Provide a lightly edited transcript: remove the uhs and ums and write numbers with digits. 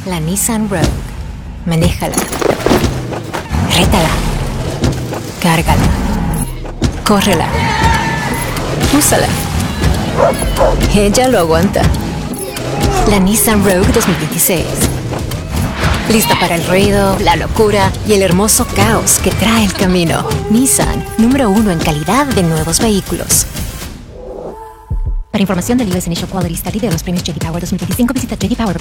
La Nissan Rogue. Manéjala. Rétala. Cárgala. Córrela. Úsala. Ella lo aguanta. La Nissan Rogue 2026. Lista para el ruido, la locura y el hermoso caos que trae el camino. Nissan, número 1 en calidad de nuevos vehículos. Para información del US Initial Quality Study de los premios J.D. Power 2025, visita jdpower.com.